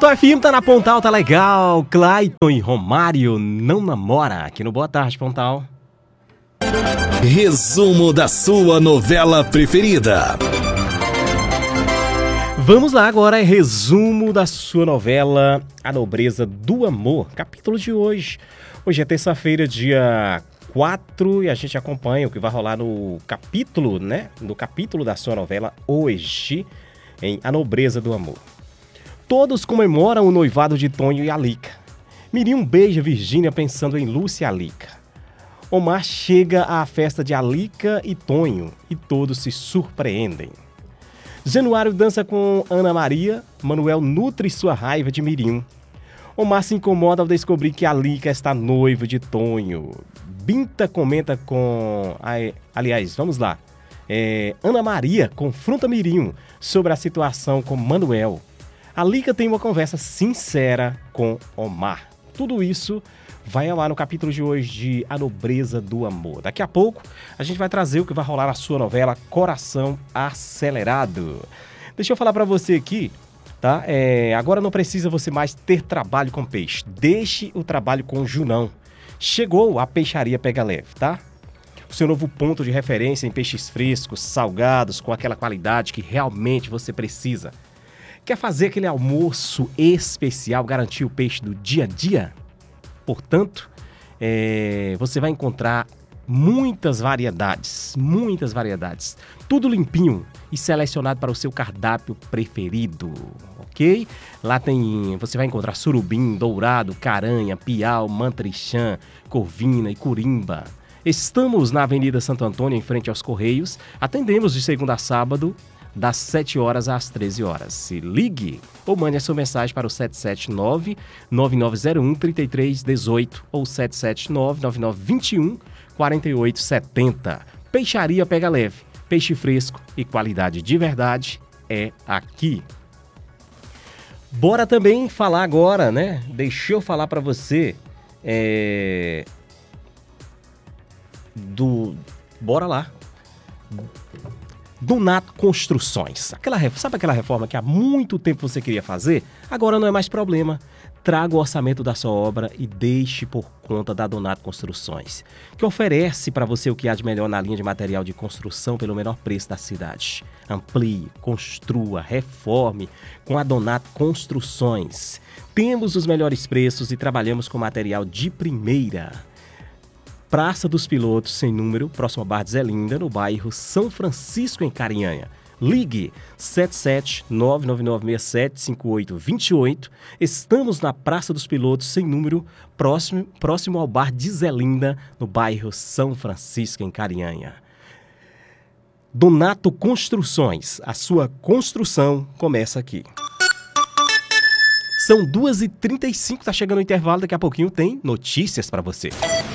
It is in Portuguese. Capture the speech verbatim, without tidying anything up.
Pontal F M tá na Pontal, tá legal. Clayton e Romário não namora aqui no Boa Tarde, Pontal. Resumo da sua novela preferida. Vamos lá agora, é resumo da sua novela A Nobreza do Amor, capítulo de hoje. Hoje é terça-feira, dia quatro, e a gente acompanha o que vai rolar no capítulo, né? No capítulo da sua novela hoje, em A Nobreza do Amor. Todos comemoram o noivado de Tonho e Alica. Miriam beija Virgínia pensando em Lúcia e Alica. Omar chega à festa de Alica e Tonho e todos se surpreendem. Januário dança com Ana Maria, Manuel nutre sua raiva de Miriam. Omar se incomoda ao descobrir que Alica está noiva de Tonho. Binta comenta com... Aliás, vamos lá. É, Ana Maria confronta Miriam sobre a situação com Manuel. Alica tem uma conversa sincera com Omar. Tudo isso vai ao ar no capítulo de hoje de A Nobreza do Amor. Daqui a pouco a gente vai trazer o que vai rolar na sua novela Coração Acelerado. Deixa eu falar pra você aqui, tá? É, agora não precisa você mais ter trabalho com peixe. Deixe o trabalho com o Junão. Chegou a Peixaria Pega Leve, tá? O seu novo ponto de referência em peixes frescos, salgados, com aquela qualidade que realmente você precisa. Quer fazer aquele almoço especial, garantir o peixe do dia a dia? Portanto, é, você vai encontrar muitas variedades, muitas variedades. Tudo limpinho e selecionado para o seu cardápio preferido, ok? Lá tem, você vai encontrar surubim, dourado, caranha, piau, mantrixã, corvina e curimba. Estamos na Avenida Santo Antônio, em frente aos Correios. Atendemos de segunda a sábado, das sete horas às treze horas. Se ligue ou mande a sua mensagem para o sete sete nove, nove nove zero um, três três um oito ou sete sete nove, nove nove dois um, quatro oito sete zero. Peixaria Pega Leve. Peixe fresco e qualidade de verdade é aqui. Bora também falar agora, né? Deixa eu falar para você é... do... Bora lá. Donato Construções. Aquela, sabe aquela reforma que há muito tempo você queria fazer? Agora não é mais problema. Traga o orçamento da sua obra e deixe por conta da Donato Construções, que oferece para você o que há de melhor na linha de material de construção pelo menor preço da cidade. Amplie, construa, reforme com a Donato Construções. Temos os melhores preços e trabalhamos com material de primeira. Praça dos Pilotos, sem número, próximo a Bar de Zelinda, no bairro São Francisco, em Carinhanha. Ligue sete sete nove nove nove seis sete cinco oito dois oito. Estamos na Praça dos Pilotos, sem número, próximo, próximo ao Bar de Zelinda, no bairro São Francisco, em Carinhanha. Donato Construções, a sua construção começa aqui. São duas e trinta e cinco, tá chegando o intervalo, daqui a pouquinho tem notícias para você.